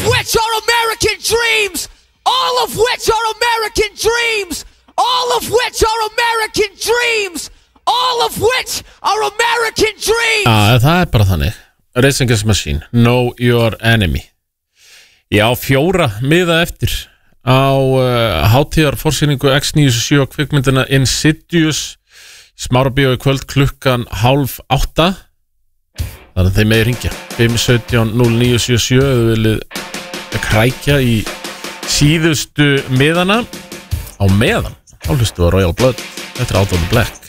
of which are American dreams. All of which are American dreams. All of which are American dreams. All of which are American dreams. Það bara þannig. Rage Against the Machine, Know Your Enemy. Ég á 4 miða eftir á hátíðarforsýningu X97 kvikmyndina Insidious Smárabíó í kvöld klukkan 7:30. Þannig að þeir megi hringja 517-0977 ef þið viljið krækja í síðustu miðana á meðan. Þá hlustu á Royal Blood. Þetta er Out of the Black.